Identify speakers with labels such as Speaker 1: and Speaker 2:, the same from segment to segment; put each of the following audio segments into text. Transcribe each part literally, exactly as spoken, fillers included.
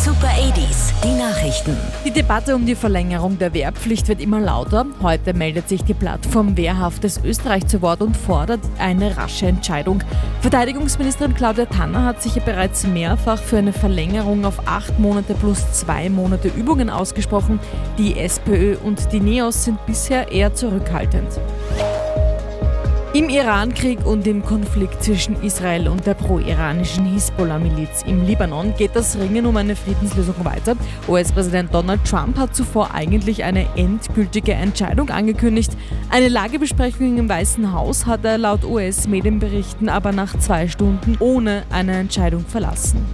Speaker 1: Super achtziger, die Nachrichten.
Speaker 2: Die Debatte um die Verlängerung der Wehrpflicht wird immer lauter. Heute meldet sich die Plattform Wehrhaftes Österreich zu Wort und fordert eine rasche Entscheidung. Verteidigungsministerin Claudia Tanner hat sich ja bereits mehrfach für eine Verlängerung auf acht Monate plus zwei Monate Übungen ausgesprochen. Die SPÖ und die NEOS sind bisher eher zurückhaltend. Im Iran-Krieg und im Konflikt zwischen Israel und der pro-iranischen Hisbollah-Miliz im Libanon geht das Ringen um eine Friedenslösung weiter. U S-Präsident Donald Trump hat zuvor eigentlich eine endgültige Entscheidung angekündigt. Eine Lagebesprechung im Weißen Haus hat er laut U S-Medienberichten aber nach zwei Stunden ohne eine Entscheidung verlassen.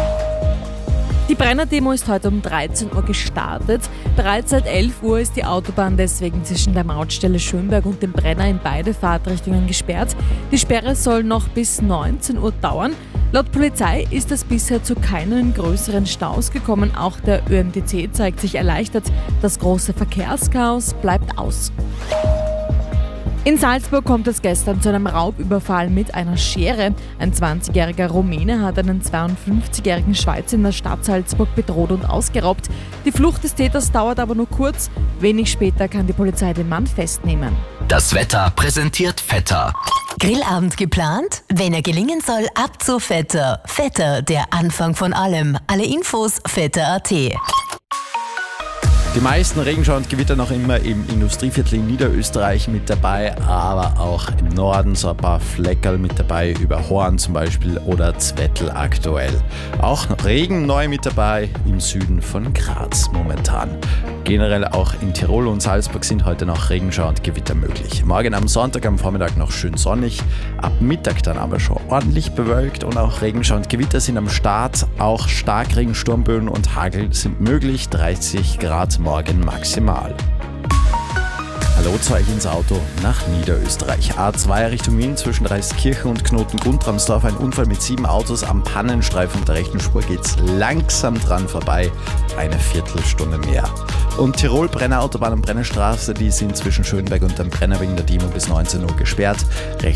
Speaker 2: Die Brenner-Demo ist heute um dreizehn Uhr gestartet. Bereits seit elf Uhr ist die Autobahn deswegen zwischen der Mautstelle Schönberg und dem Brenner in beide Fahrtrichtungen gesperrt. Die Sperre soll noch bis neunzehn Uhr dauern. Laut Polizei ist es bisher zu keinen größeren Staus gekommen. Auch der Ö M T C zeigt sich erleichtert. Das große Verkehrschaos bleibt aus. In Salzburg kommt es gestern zu einem Raubüberfall mit einer Schere. Ein zwanzigjähriger Rumäne hat einen zweiundfünfzigjährigen Schweizer in der Stadt Salzburg bedroht und ausgeraubt. Die Flucht des Täters dauert aber nur kurz. Wenig später kann die Polizei den Mann festnehmen.
Speaker 3: Das Wetter präsentiert Vetter.
Speaker 1: Grillabend geplant? Wenn er gelingen soll, ab zu Vetter. Vetter, der Anfang von allem. Alle Infos vetter punkt a t.
Speaker 4: Die meisten Regenschauer und Gewitter noch immer im Industrieviertel in Niederösterreich mit dabei, aber auch im Norden so ein paar Fleckerl mit dabei, über Horn zum Beispiel oder Zwettl aktuell. Auch noch Regen neu mit dabei im Süden von Graz momentan. Generell auch in Tirol und Salzburg sind heute noch Regenschauer und Gewitter möglich. Morgen am Sonntag am Vormittag noch schön sonnig, ab Mittag dann aber schon ordentlich bewölkt und auch Regenschauer und Gewitter sind am Start. Auch Starkregen, Sturmböen und Hagel sind möglich, dreißig Grad morgen maximal. Hallo zu euch ins Auto nach Niederösterreich. A zwei Richtung Wien zwischen Reiskirchen und Knoten-Guntramsdorf. Ein Unfall mit sieben Autos am Pannenstreifen der rechten Spur geht's langsam dran vorbei. Eine Viertelstunde mehr. Und Tirol, Brenner Autobahn und Brennerstraße, die sind zwischen Schönberg und dem Brenner wegen der Demo bis neunzehn Uhr gesperrt.